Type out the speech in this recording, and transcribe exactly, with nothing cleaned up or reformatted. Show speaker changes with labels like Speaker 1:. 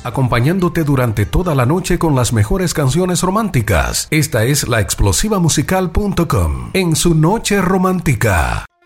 Speaker 1: acompañándote durante toda la noche con las mejores canciones románticas. Esta es la explosiva musical punto com en su noche romántica.